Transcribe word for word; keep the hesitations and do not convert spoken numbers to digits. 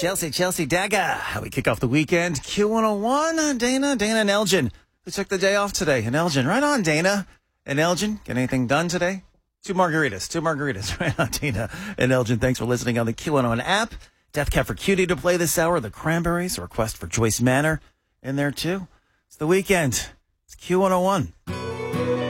Chelsea, Chelsea Dagger. How we kick off the weekend. Q one oh one, Dana, Dana and Elgin. Who took the day off today? And Elgin. Right on, Dana. And Elgin, get anything done today? Two margaritas. Two margaritas. Right on, Dana and Elgin. Thanks for listening on the Q one oh one app. Death Cab for Cutie to play this hour. The Cranberries, a request for Joyce Manor in there too. It's the weekend. It's Q one oh one.